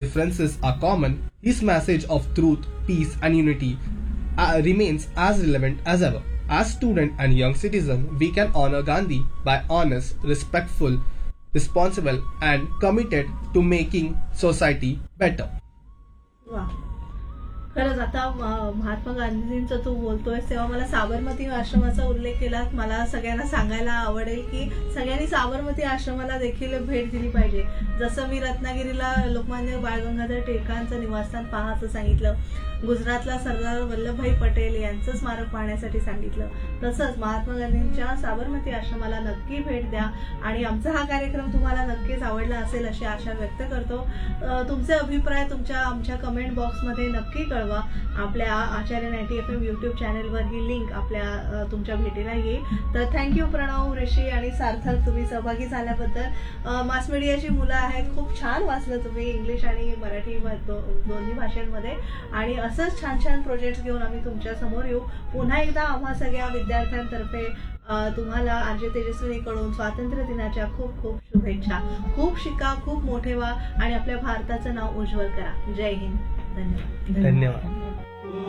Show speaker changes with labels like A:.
A: differences are common, his message of truth, peace, and unity remains as relevant as ever. As student and young citizen, we can honor Gandhi by honest, respectful, responsible, and committed to making society better.
B: वा, खरंच आता महात्मा गांधींचं तू बोलतोय तेव्हा मला साबरमती आश्रमाचा उल्लेख केला. मला सगळ्यांना सांगायला आवडेल की सगळ्यांनी साबरमती आश्रमाला देखील भेट दिली पाहिजे. जसं मी रत्नागिरीला लोकमान्य बाळ गंगाधर टिळकांचं निवासस्थान पाहायचं सांगितलं, गुजरातला सरदार वल्लभभाई पटेल यांचं स्मारक पाहण्यासाठी सांगितलं, तसंच महात्मा गांधींच्या साबरमती आश्रमाला नक्की भेट द्या. आणि आमचा हा कार्यक्रम तुम्हाला नक्कीच आवडला असेल अशी आशा व्यक्त करतो. तुमचे अभिप्राय आमच्या कमेंट बॉक्समध्ये नक्की कळवा. आपल्या आचार्य 90 FM YouTube चॅनेलवर ही लिंक तुमच्या भेटीला येईल. तर थँक्यू प्रणव, ऋषी आणि सार्थक, तुम्ही सहभागी झाल्याबद्दल. मास मीडियाची मुलं आहेत, खूप छान वाचलं तुम्ही इंग्लिश आणि मराठी दोन्ही भाषांमध्ये. आणि असंच छान छान प्रोजेक्ट घेऊन आम्ही तुमच्या समोर येऊ. पुन्हा एकदा आम्हा सगळ्या विद्यार्थ्यांतर्फे तुम्हाला आरजे तेजस्विनीकडून स्वातंत्र्य दिनाच्या खूप खूप शुभेच्छा. खूप शिका, खूप मोठे व्हा आणि आपल्या भारताचं नाव उज्ज्वल करा. जय हिंद. धन्यवाद.
A: धन्यवाद.